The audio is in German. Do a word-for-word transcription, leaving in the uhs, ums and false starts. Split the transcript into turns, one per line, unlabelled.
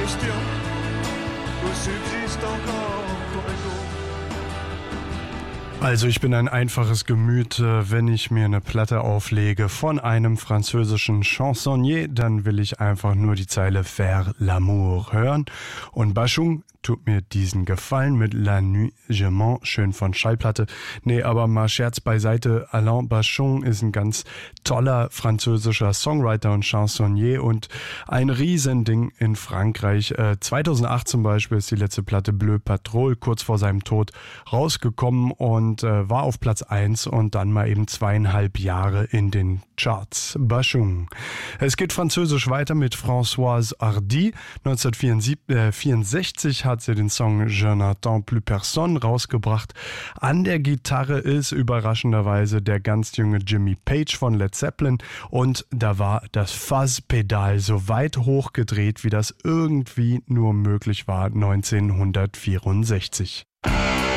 question où subsiste encore ton écho.
Also ich bin ein einfaches Gemüt, wenn ich mir eine Platte auflege von einem französischen Chansonnier, dann will ich einfach nur die Zeile Faire l'amour hören. Und Bashung tut mir diesen Gefallen mit La Nuit je mens, schön von Schallplatte. Nee, aber mal Scherz beiseite, Alain Bashung ist ein ganz toller französischer Songwriter und Chansonnier und ein Riesending in Frankreich. Äh, zweitausendacht zum Beispiel ist die letzte Platte Bleu Patrol kurz vor seinem Tod rausgekommen und und äh, war auf Platz eins und dann mal eben zweieinhalb Jahre in den Charts. Bashung. Es geht französisch weiter mit Françoise Hardy. neunzehnhundertvierundsechzig hat sie den Song Je n'attends plus personne rausgebracht. An der Gitarre ist überraschenderweise der ganz junge Jimmy Page von Led Zeppelin und da war das Fuzz-Pedal so weit hochgedreht, wie das irgendwie nur möglich war neunzehnhundertvierundsechzig.